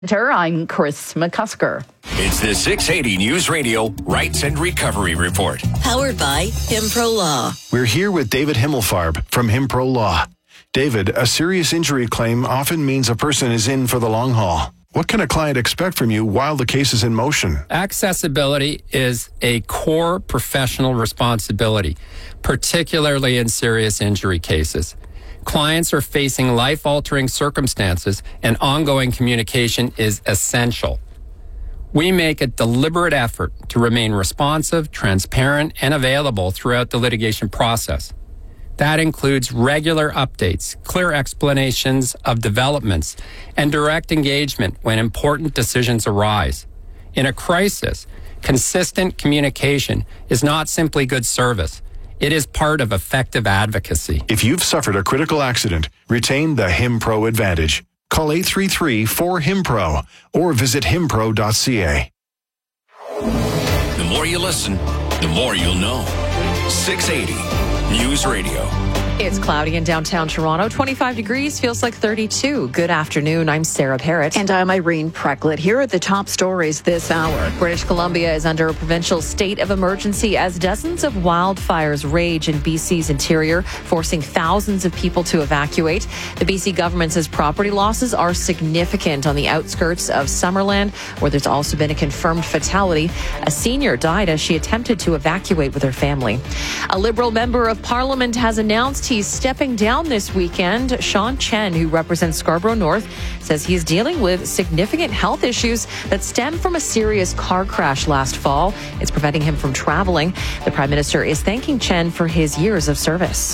I'm Chris McCusker. It's the 680 News Radio Rights and Recovery Report. Powered by Himpro Law. We're here with David Himmelfarb from Himpro Law. David, a serious injury claim often means a person is in for the long haul. What can a client expect from you while the case is in motion? Accessibility is a core professional responsibility, particularly in serious injury cases. Clients are facing life-altering circumstances, and ongoing communication is essential. We make a deliberate effort to remain responsive, transparent, and available throughout the litigation process. That includes regular updates, clear explanations of developments, and direct engagement when important decisions arise. In a crisis, consistent communication is not simply good service. It is part of effective advocacy. If you've suffered a critical accident, retain the Himpro Advantage. Call 833-4HIMPRO or visit himpro.ca. The more you listen, the more you'll know. 680 News Radio. It's cloudy in downtown Toronto. 25 degrees, feels like 32. Good afternoon. I'm Sarah Parrott. And I'm Irene Precklett. Here are the top stories this hour. British Columbia is under a provincial state of emergency as dozens of wildfires rage in BC's interior, forcing thousands of people to evacuate. The BC government says property losses are significant on the outskirts of Summerland, where there's also been a confirmed fatality. A senior died as she attempted to evacuate with her family. A Liberal member of Parliament has announced he's stepping down this weekend. Sean Chen, who represents Scarborough North, says he's dealing with significant health issues that stem from a serious car crash last fall. It's preventing him from traveling. The Prime Minister is thanking Chen for his years of service.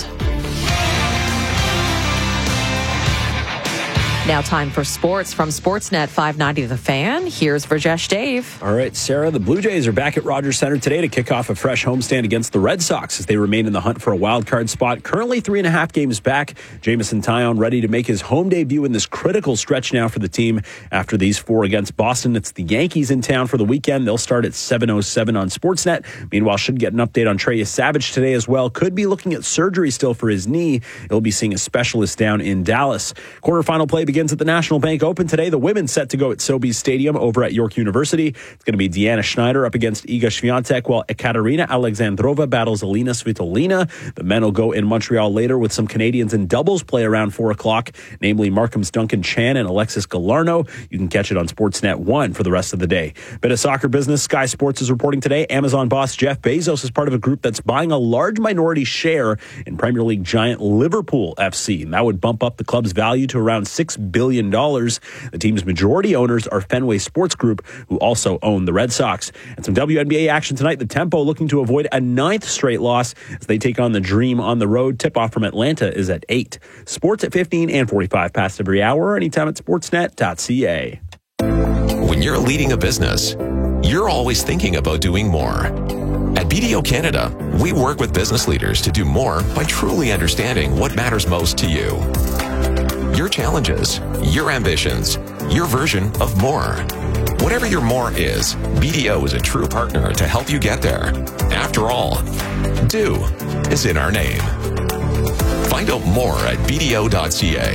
Now time for sports from Sportsnet 590 The Fan. Here's Virjesh Dave. All right, Sarah, the Blue Jays are back at Rogers Centre today to kick off a fresh homestand against the Red Sox as they remain in the hunt for a wild card spot. Currently 3.5 games back. Jamison Tyone ready to make his home debut in this critical stretch now for the team after these 4 against Boston. It's the Yankees in town for the weekend. They'll start at 7:07 on Sportsnet. Meanwhile, should get an update on Trey Savage today as well. Could be looking at surgery still for his knee. He'll be seeing a specialist down in Dallas. Quarterfinal play begins at the National Bank Open today. The women set to go at Sobeys Stadium over at York University. It's going to be Deanna Schneider up against Iga Swiatek, while Ekaterina Alexandrova battles Alina Svitolina. The men will go in Montreal later with some Canadians in doubles play around 4 o'clock, namely Markham's Duncan Chan and Alexis Galarno. You can catch it on Sportsnet 1 for the rest of the day. Bit of soccer business. Sky Sports is reporting today Amazon boss Jeff Bezos is part of a group that's buying a large minority share in Premier League giant Liverpool FC. And that would bump up the club's value to around $6 billion. The team's majority owners are Fenway Sports Group, who also own the Red Sox. And some WNBA action tonight. The Tempo looking to avoid a 9th straight loss as they take on the Dream on the road. Tip-off from Atlanta is at 8. Sports at 15 and 45 past every hour. Anytime at sportsnet.ca. When you're leading a business, you're always thinking about doing more. At BDO Canada, we work with business leaders to do more by truly understanding what matters most to you. Your challenges, your ambitions, your version of more. Whatever your more is, BDO is a true partner to help you get there. After all, do is in our name. Find out more at BDO.ca.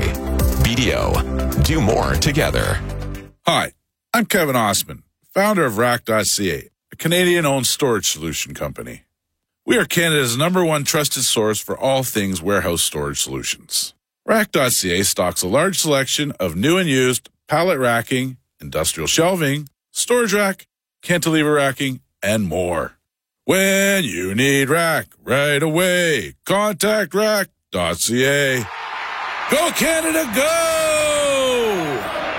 BDO, do more together. Hi, I'm Kevin Osman, founder of Rack.ca, a Canadian-owned storage solution company. We are Canada's #1 trusted source for all things warehouse storage solutions. Rack.ca stocks a large selection of new and used pallet racking, industrial shelving, storage rack, cantilever racking, and more. When you need rack right away, contact Rack.ca. Go Canada, go!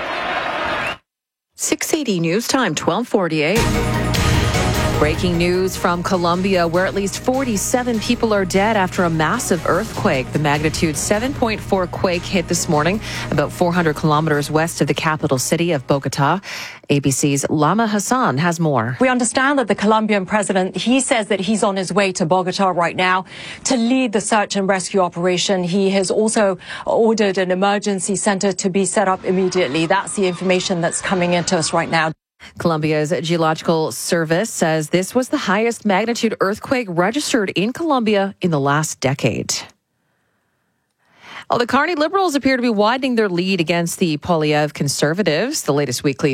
680 News Time, 12:48. Breaking news from Colombia, where at least 47 people are dead after a massive earthquake. The magnitude 7.4 quake hit this morning, about 400 kilometers west of the capital city of Bogota. ABC's Lama Hassan has more. We understand that the Colombian president, he says that he's on his way to Bogota right now to lead the search and rescue operation. He has also ordered an emergency center to be set up immediately. That's the information that's coming into us right now. Colombia's Geological Service says this was the highest magnitude earthquake registered in Colombia in the last decade. Well, the Kearney Liberals appear to be widening their lead against the Poilievre Conservatives. The latest weekly